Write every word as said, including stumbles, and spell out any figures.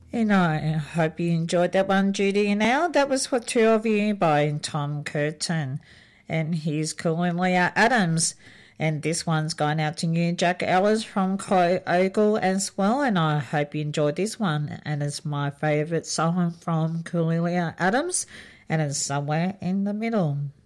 And I hope you enjoyed that one, Judy and Al. That was For Two of You by Tom Curtin. And here's Cornelia Adams. And this one's going out to you, Jack Ellis from Co Ogle as well. And I hope you enjoyed this one. And it's my favourite song from Cornelia Adams. And it's Somewhere in the Middle.